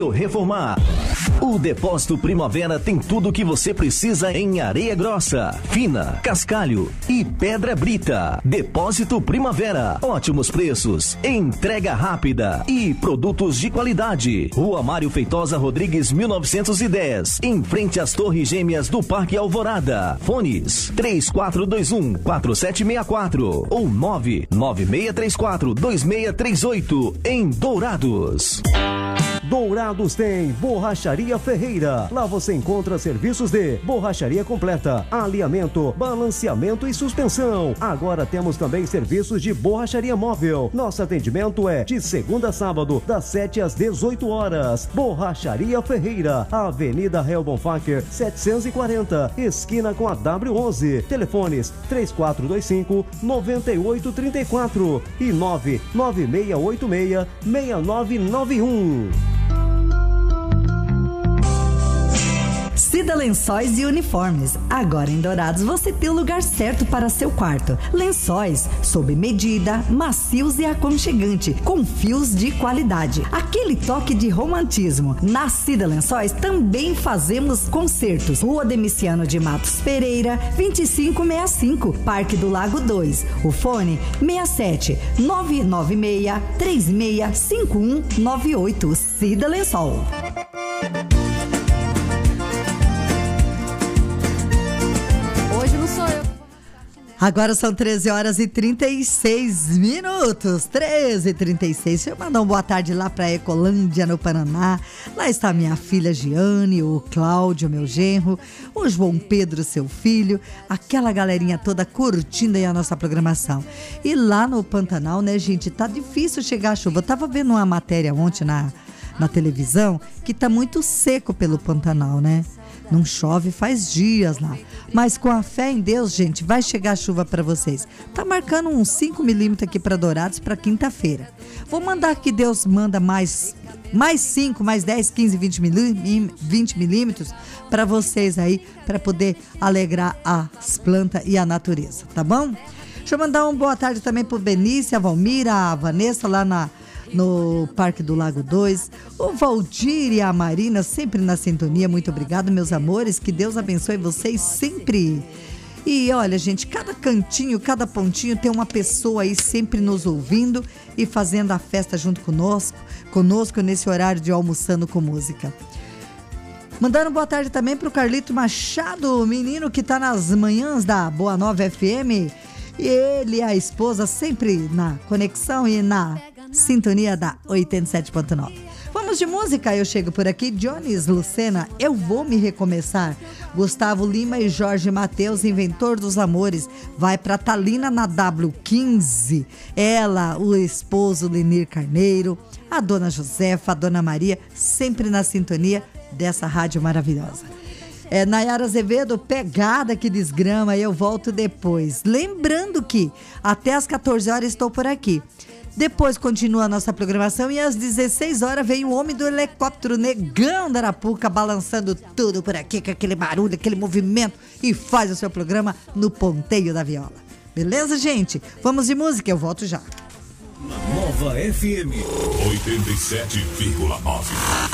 Reformar. O Depósito Primavera tem tudo o que você precisa em areia grossa, fina, cascalho e pedra brita. Depósito Primavera, ótimos preços, entrega rápida e produtos de qualidade. Rua Mário Feitosa Rodrigues 1910, em frente às Torres Gêmeas do Parque Alvorada. Fones 3421-4764 ou 99634-2638 em Dourados. Dourados tem Borracharia Ferreira. Lá você encontra serviços de borracharia completa, alinhamento, balanceamento e suspensão. Agora temos também serviços de borracharia móvel. Nosso atendimento é de segunda a sábado, das 7 às 18 horas. Borracharia Ferreira, Avenida Real Bonfacker 740, esquina com a W11. Telefones 3425-9834 e 99686-6991. Cida Lençóis e Uniformes. Agora em Dourados você tem o lugar certo para seu quarto. Lençóis sob medida, macios e aconchegante, com fios de qualidade. Aquele toque de romantismo. Na Cida Lençóis também fazemos concertos. Rua Demiciano de Matos Pereira, 2565, Parque do Lago 2. O fone 67 996 36 5198. Cida Lençol. Agora são 13 horas e 36 minutos. 13h36. Deixa eu mandar uma boa tarde lá pra Ecolândia, no Paraná. Lá está minha filha Giane, o Cláudio, meu genro, o João Pedro, seu filho. Aquela galerinha toda curtindo aí a nossa programação. E lá no Pantanal, né, gente, tá difícil chegar a chuva. Eu tava vendo uma matéria ontem na televisão que tá muito seco pelo Pantanal, né? Não chove faz dias lá. Mas com a fé em Deus, gente, vai chegar chuva para vocês. Tá marcando uns 5 milímetros aqui para Dourados para quinta-feira. Vou mandar que Deus manda mais 5, mais 10, 15, 20 milímetros para vocês aí, para poder alegrar as plantas e a natureza, tá bom? Deixa eu mandar uma boa tarde também pro Benício, a Valmira, a Vanessa lá no Parque do Lago 2, o Valdir e a Marina sempre na sintonia. Muito obrigado, meus amores, que Deus abençoe vocês sempre. E olha, gente, cada cantinho, cada pontinho tem uma pessoa aí sempre nos ouvindo e fazendo a festa junto conosco nesse horário de Almoçando com Música. Mandando boa tarde também pro Carlito Machado, o menino que tá nas manhãs da Boa Nova FM. E ele e a esposa sempre na conexão e na sintonia da 87.9. Vamos de música, eu chego por aqui. Jones Lucena, Eu Vou Me Recomeçar. Gustavo Lima e Jorge Mateus, Inventor dos Amores, vai pra Talina na W15. Ela, o esposo Lenir Carneiro, a dona Josefa, a dona Maria, sempre na sintonia dessa rádio maravilhosa. Nayara Azevedo, Pegada que Desgrama, eu volto depois. Lembrando que até às 14 horas estou por aqui. Depois continua a nossa programação e às 16 horas vem o homem do helicóptero, Negão da Arapuca, balançando tudo por aqui, com aquele barulho, aquele movimento, e faz o seu programa no ponteio da viola. Beleza, gente? Vamos de música, eu volto já. Nova FM 87,9.